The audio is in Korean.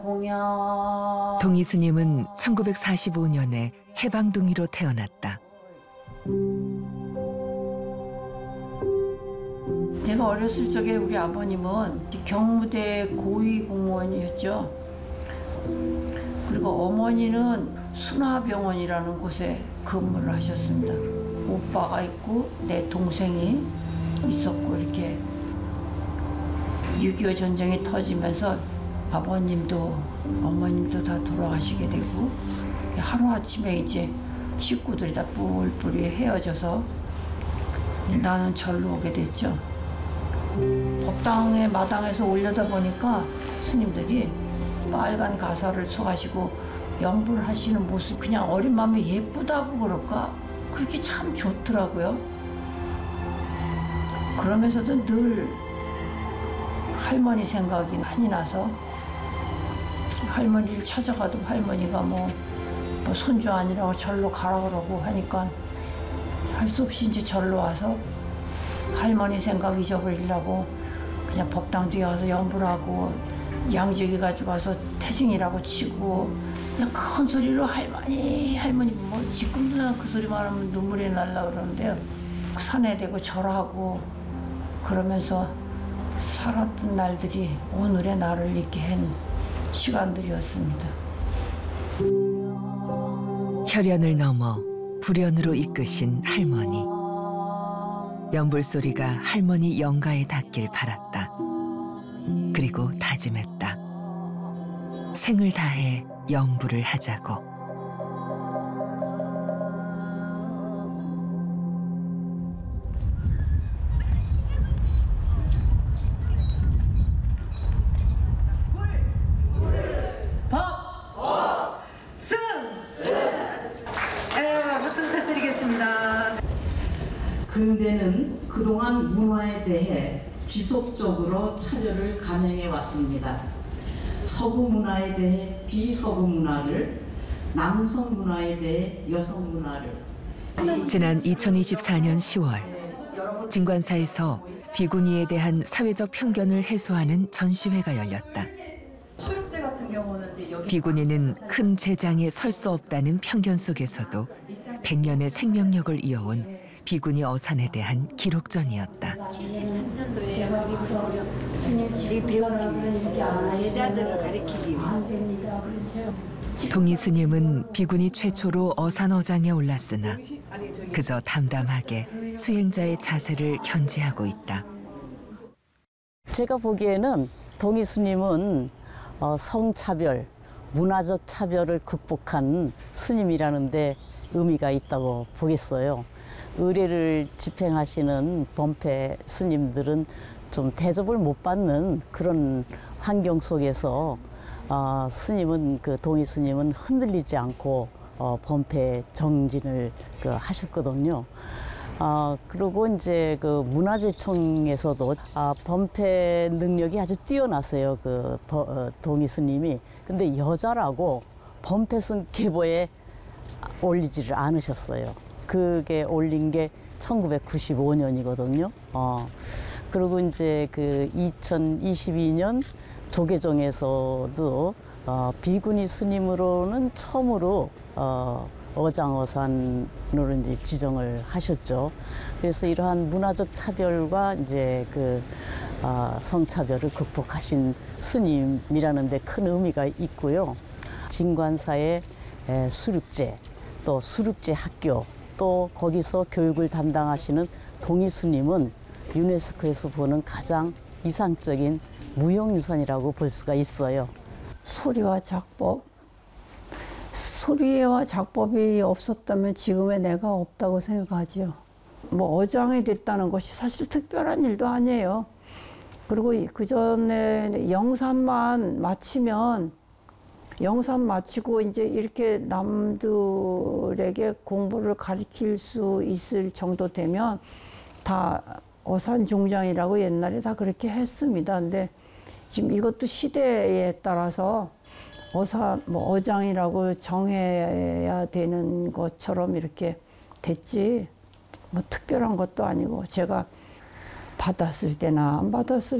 동희 스님은 1945년에 해방둥이로 태어났다. 제가 어렸을 적에 우리 아버님은 경무대 고위 공무원이었죠. 그리고 어머니는 순화병원이라는 곳에 근무를 하셨습니다. 오빠가 있고 내 동생이 있었고 이렇게 6.25 전쟁이 터지면서 아버님도 어머님도 다 돌아가시게 되고 하루아침에 이제 식구들이 다 뿔뿔이 헤어져서 나는 절로 오게 됐죠. 법당의 마당에서 올려다 보니까 스님들이 빨간 가사를 써가시고 연불 하시는 모습 그냥 어린 마음에 예쁘다고 그럴까? 그렇게 참 좋더라고요. 그러면서도 늘 할머니 생각이 많이 나서 할머니를 찾아가도 할머니가 뭐 손주 아니라고 절로 가라 그러고 하니까 할 수 없이 이제 절로 와서 할머니 생각 잊어버리려고 그냥 법당 뒤에 와서 연불하고 양지기 가지고 와서 태징이라고 치고 그냥 큰 소리로 할머니 뭐 지금도 난 그 소리만 하면 눈물이 날라 그러는데요. 산에 대고 절하고 그러면서 살았던 날들이 오늘의 나를 있게 한 시간들이었습니다. 혈연을 넘어 불연으로 이끄신 할머니. 연불 소리가 할머니 영가에 닿길 바랐다. 그리고 다짐했다. 생을 다해 연불을 하자고. 근대는 그동안 문화에 대해 지속적으로 차별을 감행해 왔습니다. 서구 문화에 대해 비서구 문화를, 남성 문화에 대해 여성 문화를. 지난 2024년 10월 진관사에서 비구니에 대한 사회적 편견을 해소하는 전시회가 열렸다. 비구니는 큰 재장에 설 수 없다는 편견 속에서도 100년의 생명력을 이어온 비구니 어산에 대한 기록전이었다. 73년도에 스님들이 배우기 위해서 제자들을 가르치기 위해서. 동희 스님은 비구니 최초로 어산어장에 올랐으나 그저 담담하게 수행자의 자세를 견지하고 있다. 제가 보기에는 동희 스님은 성차별, 문화적 차별을 극복한 스님이라는 데 의미가 있다고 보겠어요. 의례를 집행하시는 범패 스님들은 좀 대접을 못 받는 그런 환경 속에서 스님은 동희 스님은 흔들리지 않고 범패 정진을 하셨거든요. 그리고 이제 문화재청에서도 범패 능력이 아주 뛰어났어요. 동희 스님이. 근데 여자라고 범패 쓴 계보에 올리지를 않으셨어요. 그게 올린 게 1995년이거든요. 그리고 이제 2022년 조계종에서도 비구니 스님으로는 처음으로 어장어산으로 이제 지정을 하셨죠. 그래서 이러한 문화적 차별과 이제 성차별을 극복하신 스님이라는 데 큰 의미가 있고요. 진관사의 수륙제, 또 수륙제 학교, 또 거기서 교육을 담당하시는 동희 스님은 유네스코에서 보는 가장 이상적인 무형유산이라고 볼 수가 있어요. 소리와 작법이 없었다면 지금의 내가 없다고 생각하죠. 뭐 어장이 됐다는 것이 사실 특별한 일도 아니에요. 그리고 그 전에 영산만 마치고 이제 이렇게 남들에게 공부를 가르칠 수 있을 정도 되면 다 어산중장이라고 옛날에 다 그렇게 했습니다. 근데 지금 이것도 시대에 따라서 어장이라고 정해야 되는 것처럼 이렇게 됐지 뭐 특별한 것도 아니고 제가 받았을 때나 안 받았을